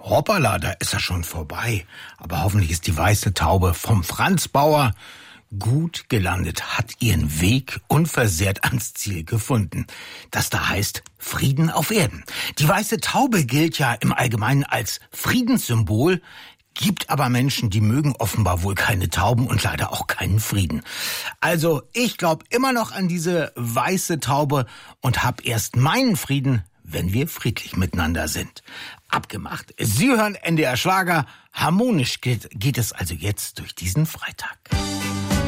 Hoppala, da ist er schon vorbei. Aber hoffentlich ist die weiße Taube vom Franz Bauer gut gelandet, hat ihren Weg unversehrt ans Ziel gefunden. Das da heißt Frieden auf Erden. Die weiße Taube gilt ja im Allgemeinen als Friedenssymbol, gibt aber Menschen, die mögen offenbar wohl keine Tauben und leider auch keinen Frieden. Also ich glaube immer noch an diese weiße Taube und hab erst meinen Frieden, wenn wir friedlich miteinander sind. Abgemacht. Sie hören NDR Schlager. Harmonisch geht es also jetzt durch diesen Freitag.